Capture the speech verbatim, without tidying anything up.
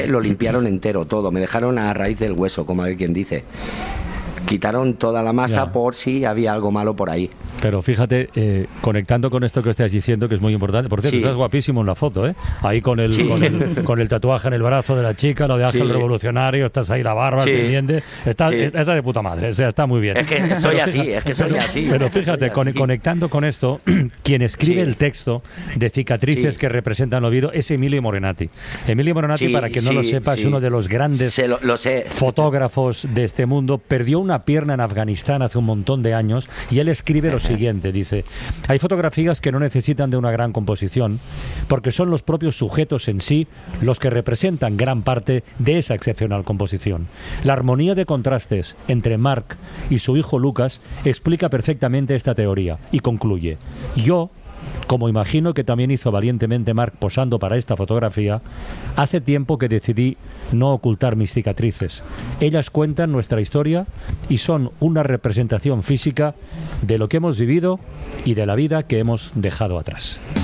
lo limpiaron entero, todo. Me dejaron a raíz del hueso, como hay quien dice. Quitaron toda la masa ya. Por si había algo malo por ahí. Pero fíjate, eh, conectando con esto que estás diciendo, que es muy importante. Por cierto, sí. Estás guapísimo en la foto, ¿eh? Ahí con el, sí. con el con el tatuaje en el brazo de la chica, lo de Ángel sí. Revolucionario, estás ahí la barba, sí. el pendiente. Estás, sí. Esa de puta madre, o sea, está muy bien. Es que soy así, es que soy pero, así. Pero fíjate, con, así. conectando con esto, quien escribe sí. el texto de cicatrices sí. que representan Oviedo es Emilio Morenati. Emilio Morenati, sí, para quien no sí, lo sepa, sí. es uno de los grandes lo, lo sé. fotógrafos de este mundo. Perdió una pierna en Afganistán hace un montón de años y él escribe lo siguiente, dice: hay fotografías que no necesitan de una gran composición porque son los propios sujetos en sí los que representan gran parte de esa excepcional composición. La armonía de contrastes entre Marc y su hijo Lucas explica perfectamente esta teoría y concluye: yo, como imagino que también hizo valientemente Marc posando para esta fotografía, hace tiempo que decidí no ocultar mis cicatrices. Ellas cuentan nuestra historia y son una representación física de lo que hemos vivido y de la vida que hemos dejado atrás.